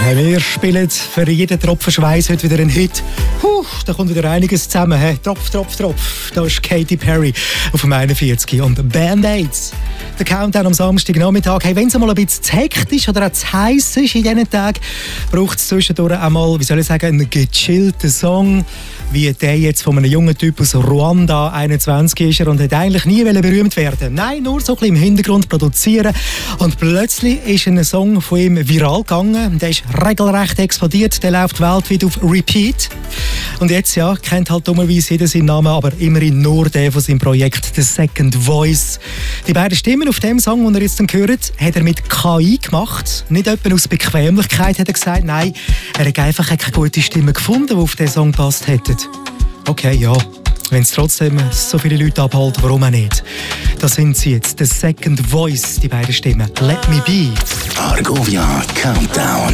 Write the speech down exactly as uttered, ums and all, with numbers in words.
Wir spielen für jeden Tropfen Schweiß heute wieder einen Hit. Puh, da kommt wieder einiges zusammen. He? Tropf, Tropf, Tropf. Da ist Katy Perry auf dem einundvierzig und Band-Aids. Der Countdown am Samstagnachmittag. Hey, wenn es mal ein bisschen zu hektisch oder auch zu heiß ist in diesen Tagen, braucht es zwischendurch einmal, wie soll ich sagen, einen gechillten Song, wie der jetzt von einem jungen Typ aus Ruanda, einundzwanzig ist er und hat eigentlich nie berühmt werden. Nein, nur so ein bisschen im Hintergrund produzieren. Und plötzlich ist ein Song von ihm viral gegangen. Der ist regelrecht explodiert. Der läuft weltweit auf Repeat. Und jetzt, ja, kennt halt dummerweise jeder seinen Namen, aber immerhin nur der von seinem Projekt The Second Voice. Die beiden Stimmen auf dem Song, den ihr jetzt hört, hat er mit K I gemacht. Nicht etwa aus Bequemlichkeit, hat er gesagt. Nein, er hat einfach keine gute Stimme gefunden, die auf diesen Song gepasst hätte. Okay, ja, wenn es trotzdem so viele Leute abhält, warum auch nicht? Da sind sie jetzt, The Second Voice, die beiden Stimmen. Let Me Be. Argovia Countdown.